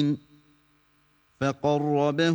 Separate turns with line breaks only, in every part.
فَقَرَّبَهُ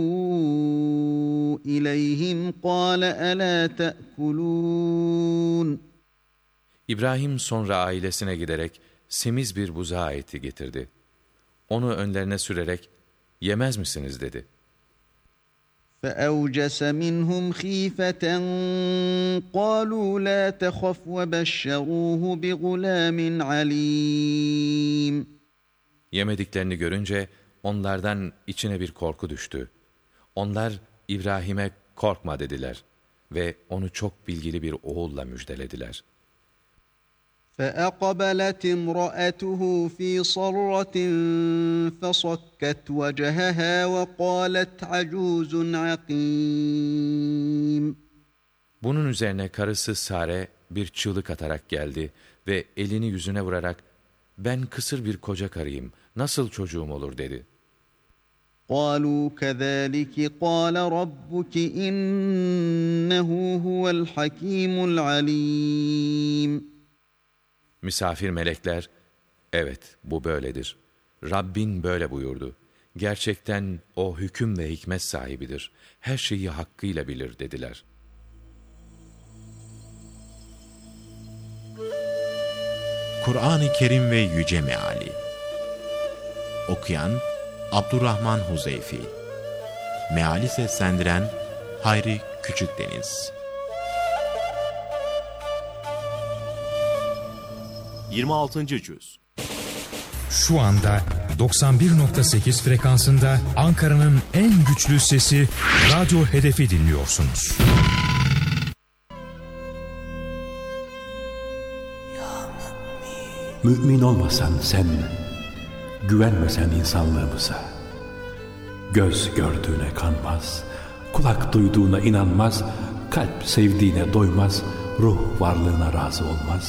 إِلَيْهِمْ قَالَ أَلَا تَأْكُلُونَ
İbrahim sonra ailesine giderek semiz bir buzağı eti getirdi. Onu önlerine sürerek, "Yemez misiniz?" dedi.
فَأَوْجَسَ مِنْهُمْ خِيفَةً قَالُوا لَا تَخَفْ وَبَشَّرُوهُ بِغُلَامٍ عَلِيمٍ
Yemediklerini görünce onlardan içine bir korku düştü. Onlar İbrahim'e "Korkma" dediler ve onu çok bilgili bir oğulla müjdelediler.
فَأَقْبَلَتِ امْرَأَتُهُ فِي صَرَّةٍ فَصَكَّتْ وَجْهَهَا وَقَالَتْ عَجُوزٌ عَقِيمٌ
Bunun üzerine karısı Sare bir çığlık atarak geldi ve elini yüzüne vurarak, "Ben kısır bir koca karıyım, nasıl çocuğum olur?" dedi.
قَالُوا كَذَٰلِكِ قَالَ رَبُّكِ إِنَّهُ هُوَ الْحَكِيمُ الْعَلِيمُ
Misafir melekler, "Evet, bu böyledir. Rabbin böyle buyurdu. Gerçekten o hüküm ve hikmet sahibidir. Her şeyi hakkıyla bilir." dediler.
Kur'an-ı Kerim ve Yüce Meali. Okuyan Abdurrahman Huzeyfi. Meali seslendiren Hayri Küçükdeniz.
26. Cüz.
Şu anda 91.8 frekansında Ankara'nın en güçlü sesi Radyo Hedefi dinliyorsunuz.
Mümin olmasan sen, güvenmesen insanlığımıza, göz gördüğüne kanmaz, kulak duyduğuna inanmaz, kalp sevdiğine doymaz, ruh varlığına razı olmaz.